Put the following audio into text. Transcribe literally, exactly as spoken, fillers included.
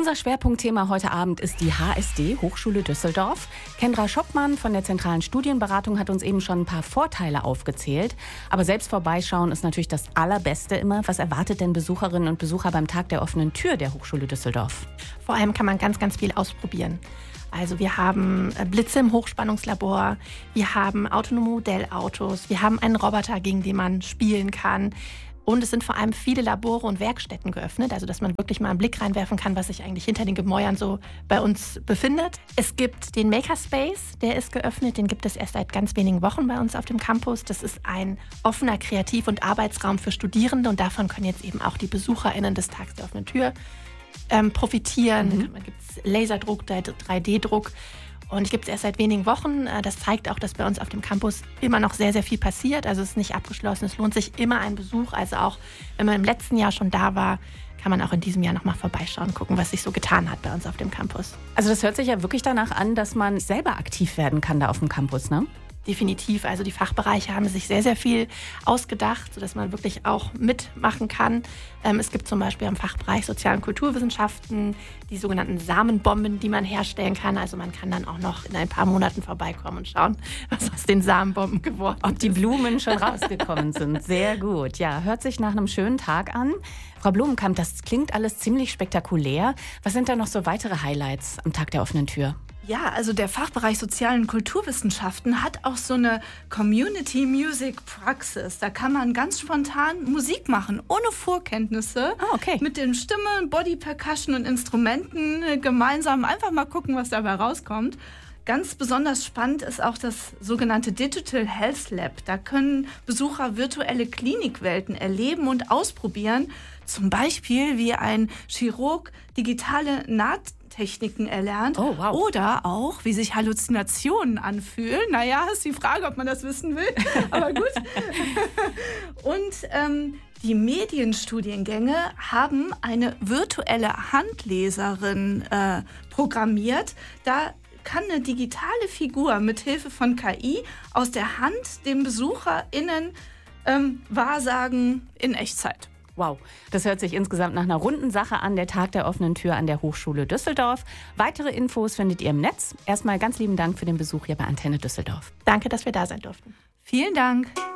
Unser Schwerpunktthema heute Abend ist die H S D, Hochschule Düsseldorf. Kendra Schoppmann von der Zentralen Studienberatung hat uns eben schon ein paar Vorteile aufgezählt. Aber selbst vorbeischauen ist natürlich das Allerbeste immer. Was erwartet denn Besucherinnen und Besucher beim Tag der offenen Tür der Hochschule Düsseldorf? Vor allem kann man ganz, ganz viel ausprobieren. Also wir haben Blitze im Hochspannungslabor, wir haben autonome Modellautos, wir haben einen Roboter, gegen den man spielen kann. Und es sind vor allem viele Labore und Werkstätten geöffnet, also dass man wirklich mal einen Blick reinwerfen kann, was sich eigentlich hinter den Gemäuern so bei uns befindet. Es gibt den Makerspace, der ist geöffnet, den gibt es erst seit ganz wenigen Wochen bei uns auf dem Campus. Das ist ein offener Kreativ- und Arbeitsraum für Studierende und davon können jetzt eben auch die BesucherInnen des Tags der offenen Tür ähm, profitieren. Mhm. Da gibt es Laserdruck, drei D Druck. Und gibt es erst seit wenigen Wochen. Das zeigt auch, dass bei uns auf dem Campus immer noch sehr, sehr viel passiert. Also es ist nicht abgeschlossen. Es lohnt sich immer ein Besuch. Also auch wenn man im letzten Jahr schon da war, kann man auch in diesem Jahr nochmal vorbeischauen, gucken, was sich so getan hat bei uns auf dem Campus. Also das hört sich ja wirklich danach an, dass man selber aktiv werden kann da auf dem Campus, ne? Definitiv. Also die Fachbereiche haben sich sehr, sehr viel ausgedacht, sodass man wirklich auch mitmachen kann. Ähm, es gibt zum Beispiel am Fachbereich Sozial- und Kulturwissenschaften die sogenannten Samenbomben, die man herstellen kann. Also man kann dann auch noch in ein paar Monaten vorbeikommen und schauen, was aus den Samenbomben geworden ist. Ob die Blumen schon rausgekommen sind. Sehr gut. Ja, hört sich nach einem schönen Tag an. Frau Blumenkamp, das klingt alles ziemlich spektakulär. Was sind da noch so weitere Highlights am Tag der offenen Tür? Ja, also der Fachbereich Sozial- und Kulturwissenschaften hat auch so eine Community Music Praxis. Da kann man ganz spontan Musik machen, ohne Vorkenntnisse. Ah, okay. Mit den Stimmen, Body Percussion und Instrumenten gemeinsam einfach mal gucken, was dabei rauskommt. Ganz besonders spannend ist auch das sogenannte Digital Health Lab. Da können Besucher virtuelle Klinikwelten erleben und ausprobieren. Zum Beispiel, wie ein Chirurg digitale Nahttechniken erlernt. Oh, wow. Oder auch, wie sich Halluzinationen anfühlen. Naja, ist die Frage, ob man das wissen will. Aber gut. Und ähm, die Medienstudiengänge haben eine virtuelle Handleserin äh, programmiert. Da kann eine digitale Figur mithilfe von K I aus der Hand den BesucherInnen ähm, wahrsagen in Echtzeit. Wow, das hört sich insgesamt nach einer runden Sache an, der Tag der offenen Tür an der Hochschule Düsseldorf. Weitere Infos findet ihr im Netz. Erstmal ganz lieben Dank für den Besuch hier bei Antenne Düsseldorf. Danke, dass wir da sein durften. Vielen Dank.